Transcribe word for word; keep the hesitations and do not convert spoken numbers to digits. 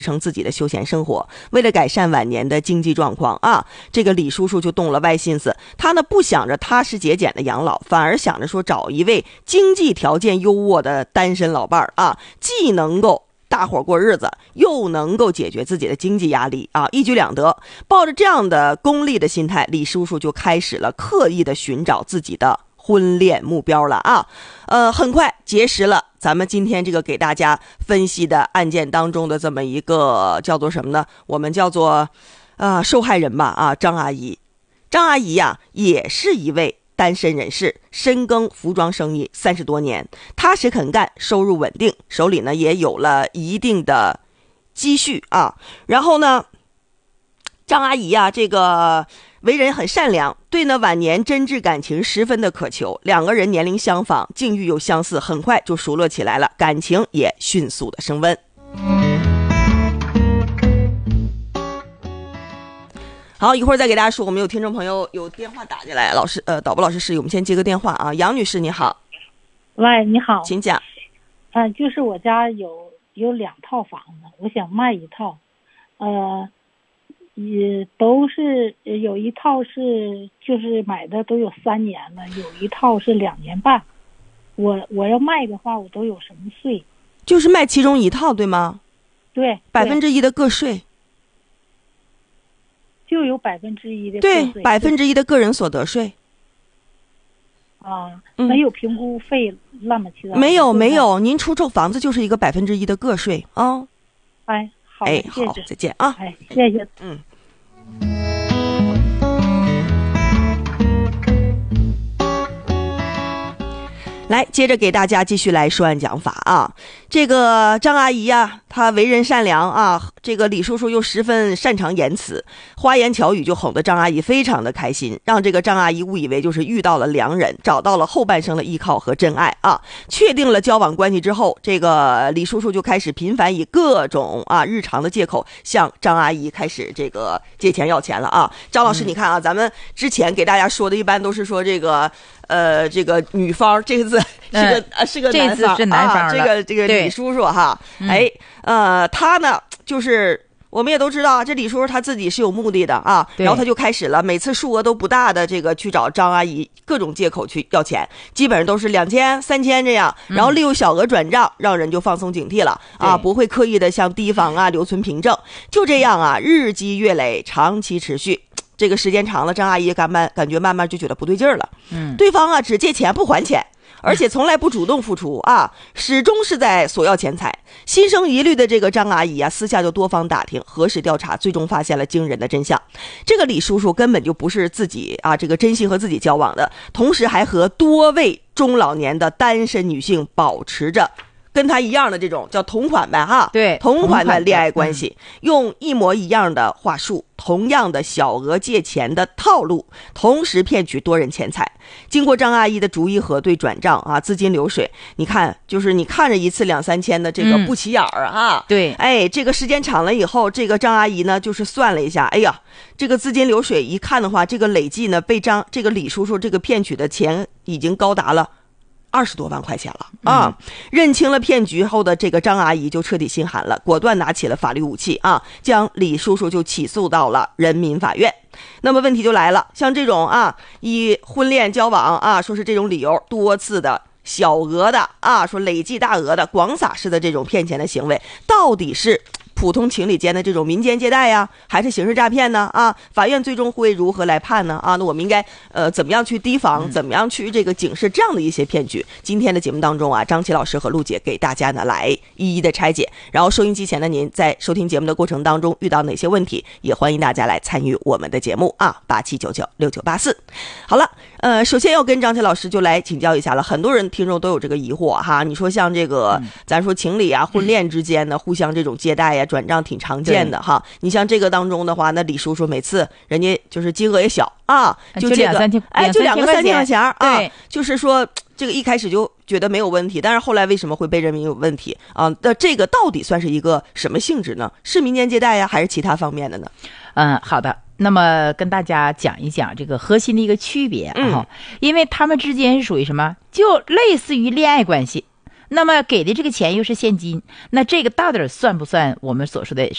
成自己的休闲生活。为了改善晚年的经济状况啊，这个李叔叔就动了歪心思，他呢不想着踏实节俭的养老，反而想着说找一位经济条件优渥的单身老伴儿啊，既能够大伙过日子，又能够解决自己的经济压力啊，一举两得。抱着这样的功利的心态，李叔叔就开始了刻意的寻找自己的婚恋目标了啊，呃，很快结识了咱们今天这个给大家分析的案件当中的这么一个叫做什么呢？我们叫做啊、呃、受害人吧啊，张阿姨。张阿姨呀、啊，也是一位单身人士，深耕服装生意三十多年，踏实肯干，收入稳定，手里呢也有了一定的积蓄啊。然后呢，张阿姨啊，这个为人很善良，对呢晚年真挚感情十分的渴求。两个人年龄相仿，境遇又相似，很快就熟络起来了，感情也迅速的升温。好，一会儿再给大家说，我们有听众朋友有电话打进来，老师呃，导播老师示意我们先接个电话啊。杨女士你好。 喂，你好， 请讲。 呃，就是我家有有两套房子，我想卖一套，呃，也都是有一套是就是买的都有三年了，有一套是两年半。我我要卖的话，我都有什么税？ 就是卖其中一套对吗？ 对， 百分之一的个税。 就有百分之一的对，百分之一的个人所得税。 啊，没有评估费，乱七八糟。 没有没有，您出售房子就是一个百分之一的个税啊、哦。 哎，好， 哎，好，再见啊。 哎，谢谢。 嗯。来，接着给大家继续来说案讲法啊。这个张阿姨啊，她为人善良啊，这个李叔叔又十分擅长言辞，花言巧语就哄得张阿姨非常的开心，让这个张阿姨误以为就是遇到了良人，找到了后半生的依靠和真爱啊。确定了交往关系之后，这个李叔叔就开始频繁以各种啊日常的借口向张阿姨开始这个借钱要钱了啊。张老师，你看啊，咱们之前给大家说的一般都是说这个。呃，这个女方这个字是个、呃、是个男方， 这次是男方、 啊、这个这个李叔叔哈，哎，呃，他呢就是我们也都知道，这李叔叔他自己是有目的的啊，然后他就开始了每次数额都不大的这个去找张阿姨各种借口去要钱，基本上都是两千、三千这样，然后利用小额转账，让人就放松警惕了啊，不会刻意的向提防啊留存凭证，就这样啊，日积月累，长期持续。这个时间长了，张阿姨感慢感觉慢慢就觉得不对劲儿了。嗯，对方啊只借钱不还钱，而且从来不主动付出啊，始终是在索要钱财。心生疑虑的这个张阿姨啊，私下就多方打听，核实调查，最终发现了惊人的真相。这个李叔叔根本就不是自己啊这个真心和自己交往的，同时还和多位中老年的单身女性保持着跟他一样的这种叫同款呗哈， 对， 同款的恋爱关系，嗯、用一模一样的话术，同样的小额借钱的套路，同时骗取多人钱财。经过张阿姨的逐一核对转账啊，资金流水，你看，就是你看着一次两三千的这个不起眼儿啊， 嗯、对， 哎，这个时间长了以后，这个张阿姨呢就是算了一下，哎呀，这个资金流水一看的话，这个累计呢被张这个李叔叔这个骗取的钱已经高达了。二十多万块钱了啊！嗯、认清了骗局后的这个张阿姨就彻底心寒了，果断拿起了法律武器啊，将李叔叔就起诉到了人民法院。那么问题就来了，像这种啊以婚恋交往啊，说是这种理由多次的小额的啊，说累计大额的广撒式的这种骗钱的行为，到底是普通情侣间的这种民间借贷呀，还是刑事诈骗呢？啊，法院最终会如何来判呢？啊，那我们应该呃怎么样去提防，怎么样去这个警示这样的一些骗局？今天的节目当中啊，张琪老师和陆姐给大家呢来一一的拆解。然后收音机前的您在收听节目的过程当中遇到哪些问题，也欢迎大家来参与我们的节目啊，八七九九六九八四。好了，呃，首先要跟张琪老师就来请教一下了，很多人听众都有这个疑惑哈，你说像这个、嗯、咱说情侣啊、婚恋之间呢，互相这种借贷呀。转账挺常见的哈，你像这个当中的话，那李叔叔每次人家就是金额也小啊，就这个哎，就两个三千块钱啊，就是说这个一开始就觉得没有问题，但是后来为什么会被认为有问题啊？那这个到底算是一个什么性质呢？是民间借贷呀，还是其他方面的呢？ 嗯，好的。那么跟大家讲一讲这个核心的一个区别啊， 嗯、 因为他们之间是属于什么，就类似于恋爱关系。 那么给的这个钱又是现金，那这个到底算不算我们所说的